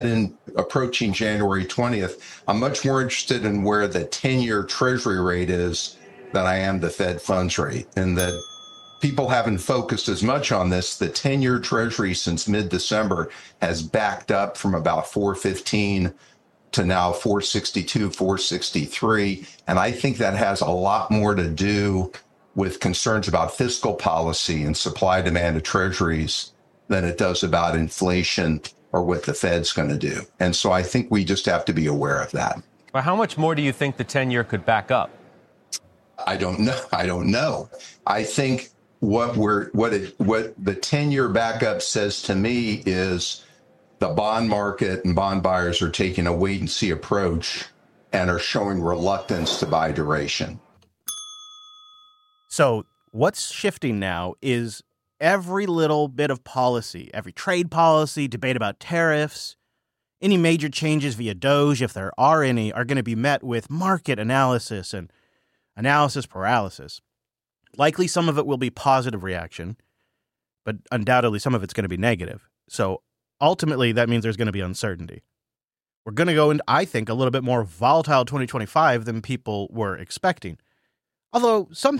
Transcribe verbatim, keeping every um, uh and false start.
in approaching January twentieth, I'm much more interested in where the ten-year Treasury rate is than I am the Fed funds rate. And that people haven't focused as much on this. The ten-year Treasury since mid-December has backed up from about four fifteen to now four sixty-two, four sixty-three. And I think that has a lot more to do with concerns about fiscal policy and supply demand of treasuries than it does about inflation or what the Fed's going to do. And so I think we just have to be aware of that. Well, how much more do you think the ten-year could back up? I don't know. I don't know. I think what we're what it what the ten-year backup says to me is the bond market and bond buyers are taking a wait and see approach and are showing reluctance to buy duration. So what's shifting now is every little bit of policy, every trade policy, debate about tariffs, any major changes via Doge, if there are any, are going to be met with market analysis and analysis paralysis. Likely some of it will be positive reaction, but undoubtedly some of it's going to be negative. So ultimately, that means there's going to be uncertainty. We're going to go into, I think, a little bit more volatile twenty twenty-five than people were expecting. Although some